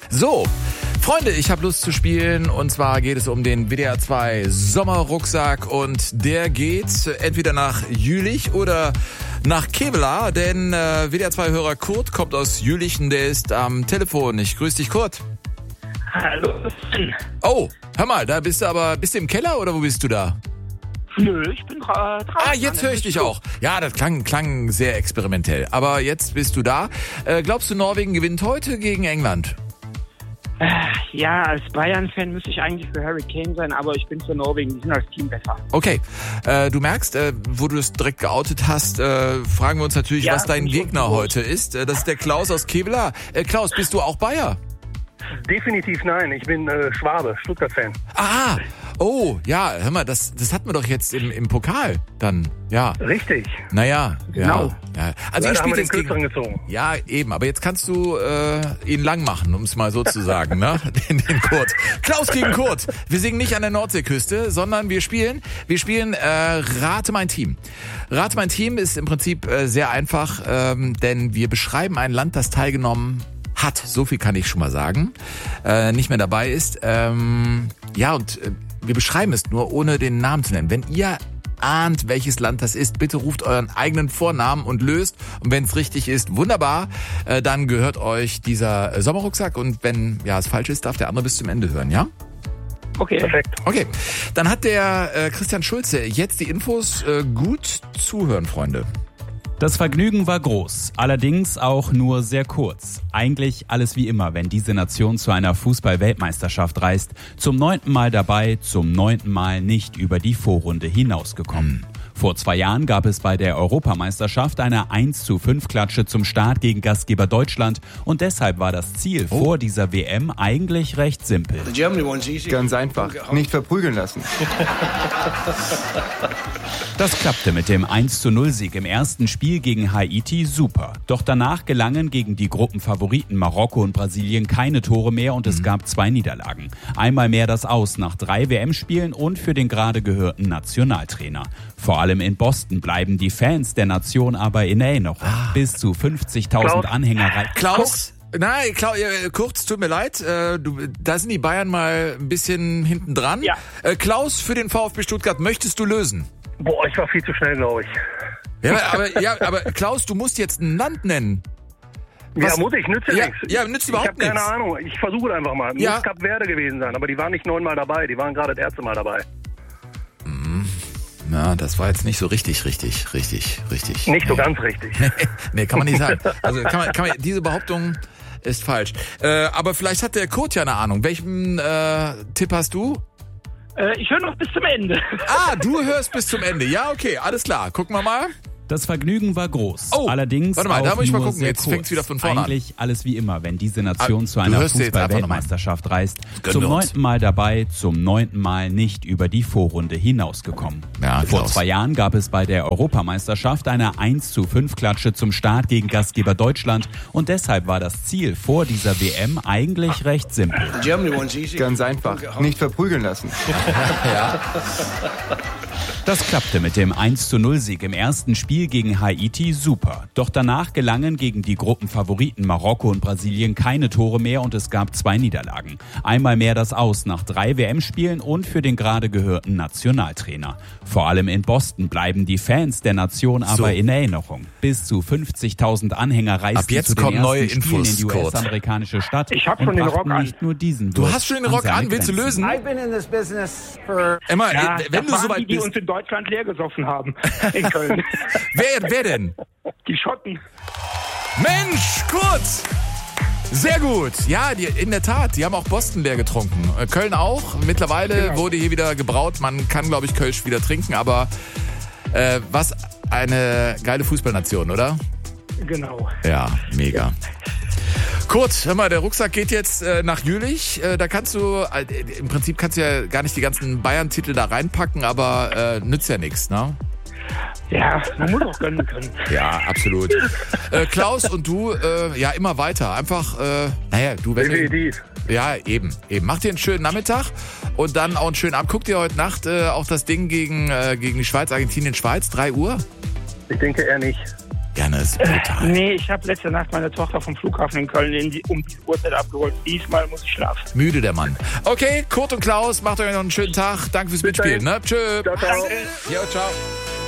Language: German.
So, Freunde, ich habe Lust zu spielen und zwar geht es um den WDR 2 Sommerrucksack und der geht entweder nach Jülich oder nach Kevelaer, denn WDR 2 Hörer Kurt kommt aus Jülich und der ist am Telefon. Ich grüße dich, Kurt. Hallo. Oh, hör mal, da bist du im Keller oder wo bist du da? Nö, ich bin draußen. Ah, jetzt höre ich dich auch. Ja, das klang sehr experimentell. Aber jetzt bist du da. Glaubst du, Norwegen gewinnt heute gegen England? Ja, als Bayern-Fan müsste ich eigentlich für Harry Kane sein, aber ich bin für Norwegen. Die sind als Team besser. Okay, du merkst, wo du es direkt geoutet hast, fragen wir uns natürlich, was dein Gegner heute ist. Das ist der Klaus aus Kevelaer. Klaus, bist du auch Bayer? Definitiv nein, ich bin Schwabe, Stuttgart-Fan. Ah, oh, ja, hör mal, das hatten wir doch jetzt im Pokal dann, ja. Richtig. Naja, genau. Ja. Also ihr spielt jetzt gegen... gezogen. Ja, eben, aber jetzt kannst du ihn lang machen, um es mal so zu sagen, ne? Den Kurt. Klaus gegen Kurt. Wir singen nicht an der Nordseeküste, sondern wir spielen Rate mein Team. Rate mein Team ist im Prinzip sehr einfach, denn wir beschreiben ein Land, das teilgenommen hat, so viel kann ich schon mal sagen, nicht mehr dabei ist. Wir beschreiben es nur, ohne den Namen zu nennen. Wenn ihr ahnt, welches Land das ist, bitte ruft euren eigenen Vornamen und löst. Und wenn es richtig ist, wunderbar, dann gehört euch dieser Sommerrucksack. Und wenn es falsch ist, darf der andere bis zum Ende hören, ja? Okay. Perfekt. Okay, dann hat der Christian Schulze jetzt die Infos. Gut zuhören, Freunde. Das Vergnügen war groß, allerdings auch nur sehr kurz. Eigentlich alles wie immer, wenn diese Nation zu einer Fußball-Weltmeisterschaft reist. Zum 9. Mal dabei, zum 9. Mal nicht über die Vorrunde hinausgekommen. Vor 2 Jahren gab es bei der Europameisterschaft eine 1:5-Klatsche zum Start gegen Gastgeber Deutschland und deshalb war das Ziel vor dieser WM eigentlich recht simpel. Ganz einfach, nicht verprügeln lassen. Das klappte mit dem 1:0-Sieg im ersten Spiel gegen Haiti super. Doch danach gelangen gegen die Gruppenfavoriten Marokko und Brasilien keine Tore mehr und es gab 2 Niederlagen. Einmal mehr das Aus nach 3 WM-Spielen und für den gerade gehörten Nationaltrainer. Vor allem in Boston bleiben die Fans der Nation aber in Erinnerung. Bis zu 50.000 Anhänger. Klaus? Nein, kurz, tut mir leid, da sind die Bayern mal ein bisschen hinten dran. Ja. Klaus, für den VfB Stuttgart, möchtest du lösen? Boah, ich war viel zu schnell, glaube ich. Aber Klaus, du musst jetzt ein Land nennen. Ja, muss ich, nützt ja nichts. Ja, nützt überhaupt nichts. Ich habe keine Ahnung, ich versuche einfach mal. Muss Kap Verde gewesen sein, aber die waren nicht 9 Mal dabei, die waren gerade das erste Mal dabei. Na, das war jetzt nicht so richtig. Nicht so ganz richtig. Nee, kann man nicht sagen. Also kann man diese Behauptung ist falsch. Aber vielleicht hat der Kurt ja eine Ahnung. Welchen Tipp hast du? Ich höre noch bis zum Ende. Ah, du hörst bis zum Ende. Ja, okay, alles klar. Gucken wir mal. Das Vergnügen war groß. Oh, allerdings warte mal, auch da muss ich mal nur gucken. sehr Jetzt kurz. fängt's wieder von vorne Eigentlich alles wie immer, wenn diese Nation zu einer hörst jetzt einfach Fußball-Weltmeisterschaft reist. Gönn Zum uns. 9. Mal dabei, zum 9. Mal nicht über die Vorrunde hinausgekommen. Ja, Vor Klaus. 2 Jahren gab es bei der Europameisterschaft eine 1:5-Klatsche zum Start gegen Gastgeber Deutschland und deshalb war das Ziel vor dieser WM eigentlich recht simpel. Ganz einfach, nicht verprügeln lassen. Das klappte mit dem 1:0-Sieg im ersten Spiel gegen Haiti super. Doch danach gelangen gegen die Gruppenfavoriten Marokko und Brasilien keine Tore mehr und es gab 2 Niederlagen. Einmal mehr das Aus nach 3 WM-Spielen und für den gerade gehörten Nationaltrainer. Vor allem in Boston bleiben die Fans der Nation aber in Erinnerung. Bis zu 50.000 Anhänger reisten Ab jetzt zu den kommen ersten neue Spielen Infos, in die Kurt. US-amerikanische Stadt Ich hab und schon den brachten Rock an. nicht nur diesen Du Wirt hast schon den Rock seine an, willst du Grenzen. lösen? I've been in this business for... Emma, Ja, wenn das du waren soweit die bist. uns in Deutschland leer gesoffen haben. In Köln. Wer denn? Die Schotten. Mensch, Kurt! Sehr gut. Ja, in der Tat, die haben auch Boston leer getrunken. Köln auch. Mittlerweile wurde hier wieder gebraut. Man kann, glaube ich, Kölsch wieder trinken, aber was eine geile Fußballnation, oder? Genau. Ja, mega. Kurt, hör mal, der Rucksack geht jetzt nach Jülich. Da kannst du, im Prinzip kannst du ja gar nicht die ganzen Bayern-Titel da reinpacken, aber nützt ja nichts, ne? Ja, man muss auch gönnen können. Ja, absolut. Klaus und du, ja, immer weiter. Einfach, du, wenn Definitiv. Ja, eben. Mach dir einen schönen Nachmittag und dann auch einen schönen Abend. Guck dir heute Nacht auch das Ding gegen die Schweiz, Argentinien, Schweiz, 3 Uhr. Ich denke eher nicht. gerne, ist brutal. Nee, ich habe letzte Nacht meine Tochter vom Flughafen in Köln um die Uhrzeit abgeholt. Diesmal muss ich schlafen. Müde der Mann. Okay, Kurt und Klaus, macht euch noch einen schönen Tag. Danke fürs Mitspielen. Ne? Tschö. Ciao, ciao. Jo, ciao.